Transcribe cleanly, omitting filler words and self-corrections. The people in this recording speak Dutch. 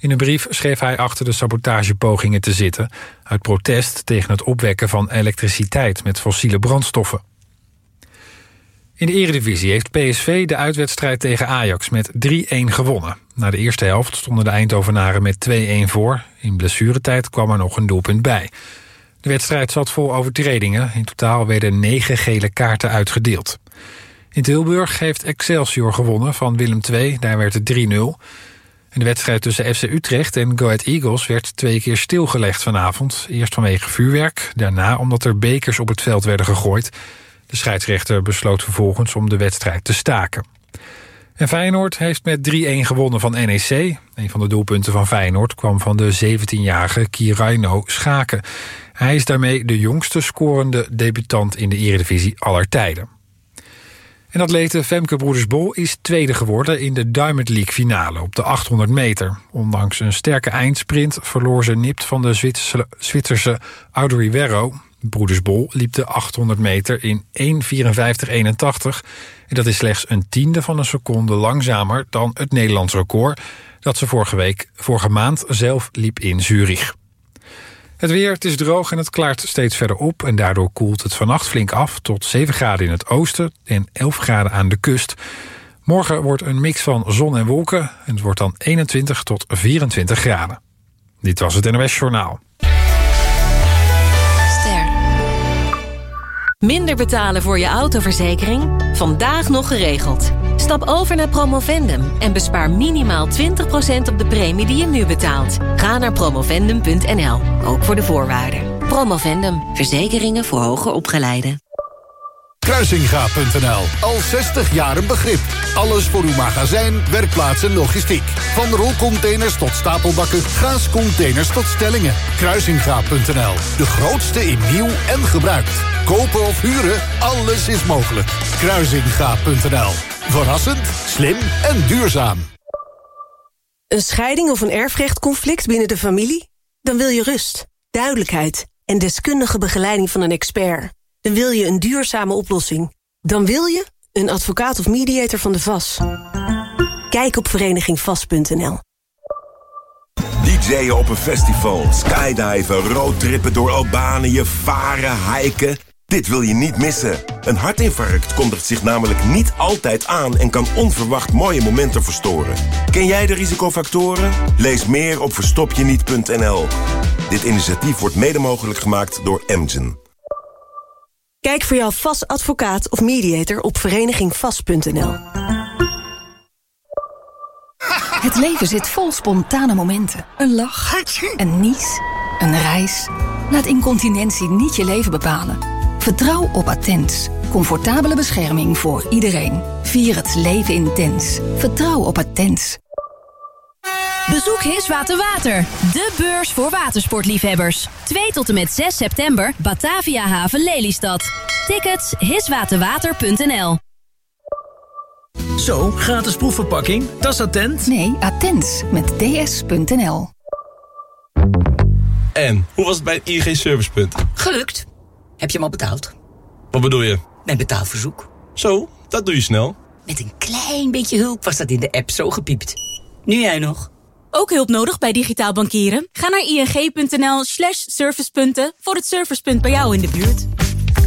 In een brief schreef hij achter de sabotagepogingen te zitten, uit protest tegen het opwekken van elektriciteit met fossiele brandstoffen. In de Eredivisie heeft PSV de uitwedstrijd tegen Ajax met 3-1 gewonnen. Na de eerste helft stonden de Eindhovenaren met 2-1 voor. In blessuretijd kwam er nog een doelpunt bij. De wedstrijd zat vol overtredingen. In totaal werden 9 gele kaarten uitgedeeld. In Tilburg heeft Excelsior gewonnen van Willem II. Daar werd het 3-0. En de wedstrijd tussen FC Utrecht en Go Ahead Eagles werd 2 keer stilgelegd vanavond. Eerst vanwege vuurwerk, daarna omdat er bekers op het veld werden gegooid. De scheidsrechter besloot vervolgens om de wedstrijd te staken. En Feyenoord heeft met 3-1 gewonnen van NEC. Een van de doelpunten van Feyenoord kwam van de 17-jarige Kiraino Schaken. Hij is daarmee de jongste scorende debutant in de Eredivisie aller tijden. En atlete Femke Broeders-Bol is tweede geworden in de Diamond League finale op de 800 meter. Ondanks een sterke eindsprint verloor ze nipt van de Zwitserse Audrey Werro. Broeders-Bol liep de 800 meter in 1:54:81. En dat is slechts een tiende van een seconde langzamer dan het Nederlands record dat ze vorige maand zelf liep in Zurich. Het weer, het is droog en het klaart steeds verder op en daardoor koelt het vannacht flink af tot 7 graden in het oosten en 11 graden aan de kust. Morgen wordt een mix van zon en wolken en het wordt dan 21 tot 24 graden. Dit was het NOS Journaal. Minder betalen voor je autoverzekering? Vandaag nog geregeld. Stap over naar Promovendum en bespaar minimaal 20% op de premie die je nu betaalt. Ga naar promovendum.nl, ook voor de voorwaarden. Promovendum, verzekeringen voor hoger opgeleiden. Kruisinga.nl, al 60 jaar een begrip. Alles voor uw magazijn, werkplaats en logistiek. Van rolcontainers tot stapelbakken, gaascontainers tot stellingen. Kruisinga.nl, de grootste in nieuw en gebruikt. Kopen of huren, alles is mogelijk. Kruisinga.nl, verrassend, slim en duurzaam. Een scheiding of een erfrechtconflict binnen de familie? Dan wil je rust, duidelijkheid en deskundige begeleiding van een expert. Dan wil je een duurzame oplossing. Dan wil je een advocaat of mediator van de VAS. Kijk op verenigingvas.nl. DJ'en op een festival, skydiven, roadtrippen door Albanië, varen, hiken. Dit wil je niet missen. Een hartinfarct kondigt zich namelijk niet altijd aan en kan onverwacht mooie momenten verstoren. Ken jij de risicofactoren? Lees meer op verstopjeniet.nl. Dit initiatief wordt mede mogelijk gemaakt door Amgen. Kijk voor jouw VAS advocaat of mediator op verenigingvas.nl. Het leven zit vol spontane momenten. Een lach, een nies, een reis. Laat incontinentie niet je leven bepalen. Vertrouw op Attens. Comfortabele bescherming voor iedereen. Vier het leven intens. Vertrouw op Attens. Bezoek Hiswater Water, de beurs voor watersportliefhebbers. 2 tot en met 6 september, Batavia Haven Lelystad. Tickets hiswaterwater.nl. Zo, gratis proefverpakking, dat is Attent? Nee, Attens met ds.nl. En, hoe was het bij het ING Servicepunt? Gelukt. Heb je hem al betaald? Wat bedoel je? Mijn betaalverzoek. Zo, dat doe je snel. Met een klein beetje hulp was dat in de app zo gepiept. Nu jij nog. Ook hulp nodig bij digitaal bankieren? Ga naar ing.nl/servicepunten voor het servicepunt bij jou in de buurt.